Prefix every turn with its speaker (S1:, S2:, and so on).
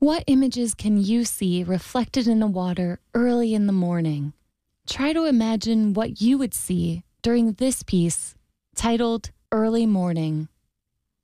S1: What images can you see reflected in the water early in the morning? Try to imagine what you would see during this piece titled Early Morning.